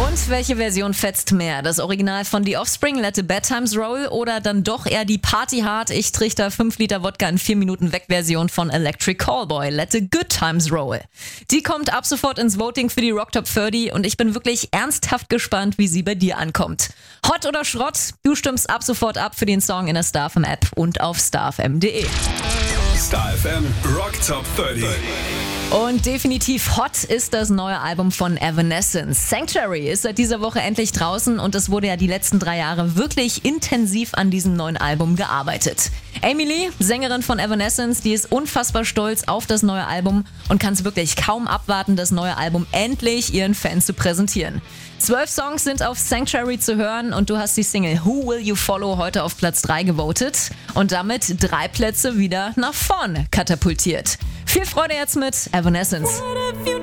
Und welche Version fetzt mehr? Das Original von The Offspring, Let the Bad Times Roll, oder dann doch eher die Party-Hard, ich trichter 5 Liter Wodka in 4 Minuten weg Version von Electric Callboy, Let the Good Times Roll? Die kommt ab sofort ins Voting für die Rock Top 30 und ich bin wirklich ernsthaft gespannt, wie sie bei dir ankommt. Hot oder Schrott? Du stimmst ab sofort ab für den Song in der StarFM App und auf starfm.de. StarFM Rock Top 30. Und definitiv hot ist das neue Album von Evanescence. Sanctuary ist seit dieser Woche endlich draußen und es wurde ja die letzten 3 Jahre wirklich intensiv an diesem neuen Album gearbeitet. Amy Lee, Sängerin von Evanescence, die ist unfassbar stolz auf das neue Album und kann es wirklich kaum abwarten, das neue Album endlich ihren Fans zu präsentieren. 12 Songs sind auf Sanctuary zu hören und du hast die Single Who Will You Follow heute auf Platz 3 gewotet und damit 3 Plätze wieder nach vorne katapultiert. Viel Freude jetzt mit Evanescence.